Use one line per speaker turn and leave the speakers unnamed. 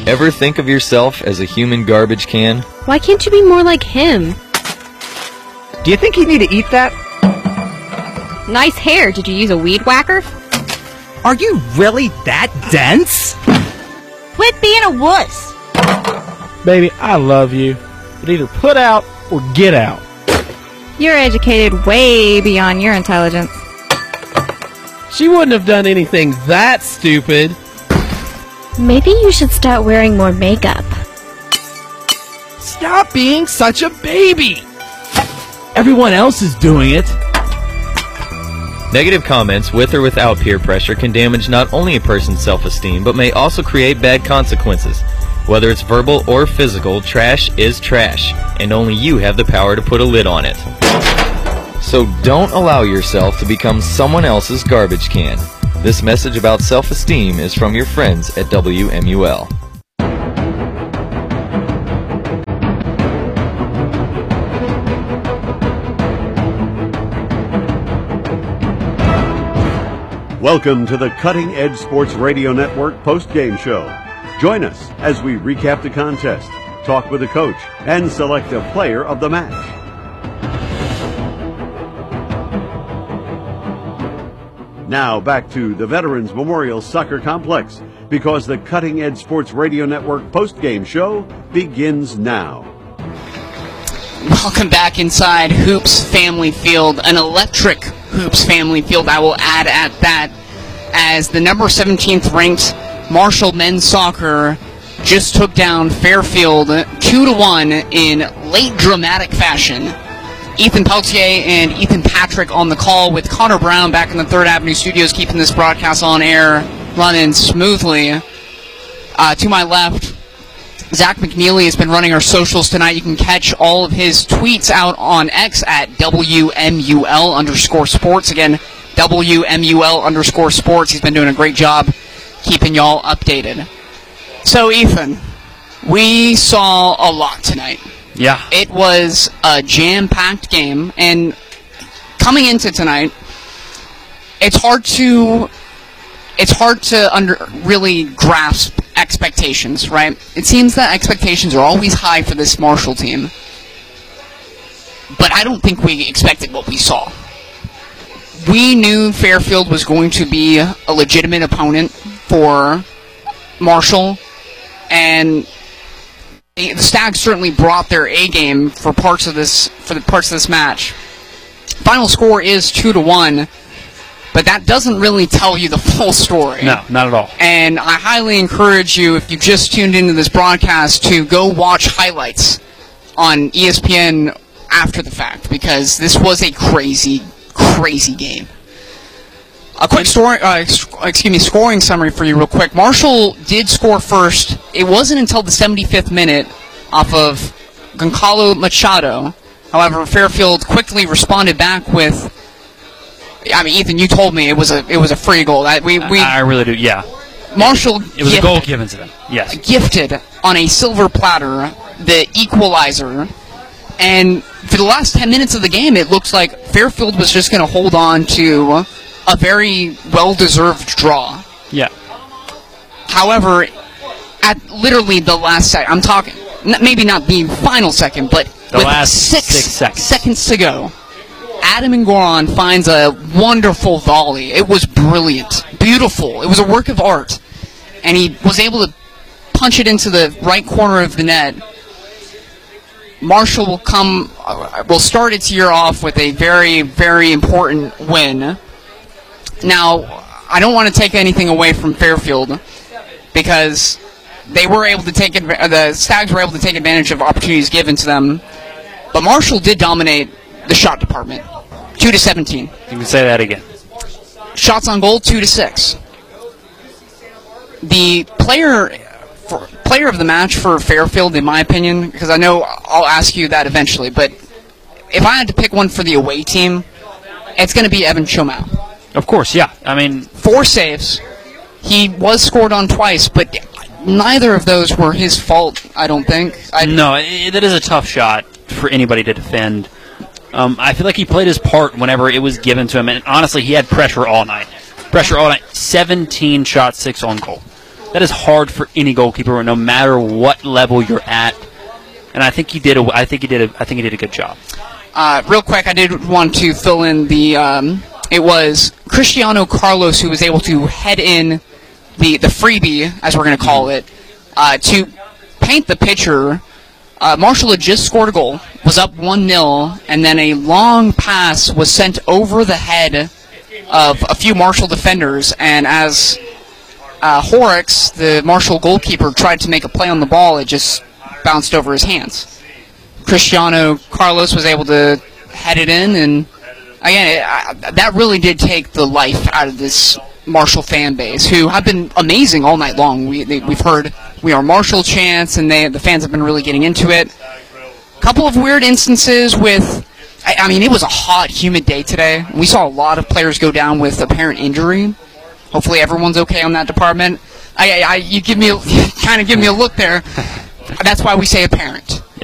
Ever think of yourself as a human garbage can?
Why can't you be more like him?
Do you think you need to eat that?
Nice hair. Did you use a weed whacker?
Are you really that dense?
Quit being a wuss.
Baby, I love you, but either put out or get out.
You're educated way beyond your intelligence.
She wouldn't have done anything that stupid.
Maybe you should start wearing more makeup.
Stop being such a baby. Everyone else is doing it.
Negative comments with or without peer pressure can damage not only a person's self-esteem, but may also create bad consequences. Whether it's verbal or physical, trash is trash, and only you have the power to put a lid on it. So don't allow yourself to become someone else's garbage can. This message about self-esteem is from your friends at WMUL.
Welcome to the Cutting Edge Sports Radio Network post-game show. Join us as we recap the contest, talk with the coach, and select a player of the match. Now back to the Veterans Memorial Soccer Complex, because the Cutting Edge Sports Radio Network post-game show begins now.
Welcome back inside Hoops Family Field, an electric Hoops Family Field, I will add at that, as the number 17th ranked Marshall men's soccer just took down Fairfield 2-1 in late dramatic fashion. Ethan Peltier and Ethan Patrick on the call, with Connor Brown back in the 3rd Avenue studios keeping this broadcast on air, running smoothly. To my left, Zach McNeely has been running our socials tonight. You can catch all of his tweets out on X at WMUL_sports. Again, WMUL_sports. He's been doing a great job keeping y'all updated. So, Ethan, we saw a lot tonight.
Yeah.
It was a jam-packed game, and coming into tonight, it's hard to really grasp expectations, right? It seems that expectations are always high for this Marshall team, but I don't think we expected what we saw. We knew Fairfield was going to be a legitimate opponent for Marshall, and the Stags certainly brought their A game for the parts of this match. Final score is 2-1. But that doesn't really tell you the full story.
No, not at all.
And I highly encourage you, if you just tuned into this broadcast, to go watch highlights on ESPN after the fact, because this was a crazy, crazy game. A quick scoring summary for you real quick. Marshall did score first. It wasn't until the 75th minute off of Goncalo Machado. However, Fairfield quickly responded back with, I mean, Ethan, you told me it was a free goal.
I really do, yeah.
Marshall
it was a goal given to them, yes.
Gifted on a silver platter the equalizer, and for the last 10 minutes of the game, it looks like Fairfield was just going to hold on to a very well-deserved draw.
Yeah.
However, at literally the last second, I'm talking, maybe not the final second, but
the last six
seconds to go, Adam Ngoran finds a wonderful volley. It was brilliant, beautiful. It was a work of art. And he was able to punch it into the right corner of the net. Marshall will start its year off with a very, very important win. Now, I don't want to take anything away from Fairfield, because they were able to the Stags were able to take advantage of opportunities given to them. But Marshall did dominate the shot department. 2-17.
You can say that again.
Shots on goal, 2-6. The player of the match for Fairfield, in my opinion, because I know I'll ask you that eventually, but if I had to pick one for the away team, it's going to be Evan Chomel.
Of course, yeah. I mean,
4 saves. He was scored on twice, but neither of those were his fault, I don't think.
No, that is a tough shot for anybody to defend. I feel like he played his part whenever it was given to him, and honestly, he had pressure all night. 17 shots, 6 on goal. That is hard for any goalkeeper, no matter what level you're at. And I think he did. I think he did a good job.
Real quick, I did want to fill in the. It was Cristiano Carlos who was able to head in the freebie, as we're going to call it, to paint the picture. Marshall had just scored a goal, was up 1-0, and then a long pass was sent over the head of a few Marshall defenders, and as Horrocks, the Marshall goalkeeper, tried to make a play on the ball, it just bounced over his hands. Cristiano Carlos was able to head it in, and again, that really did take the life out of this Marshall fan base, who have been amazing all night long. We've heard "We Are Marshall" chants, and the fans have been really getting into it. A couple of weird instances with, I mean, it was a hot, humid day today. We saw a lot of players go down with apparent injury. Hopefully, everyone's okay on that department. You kind of give me a look there. That's why we say apparent.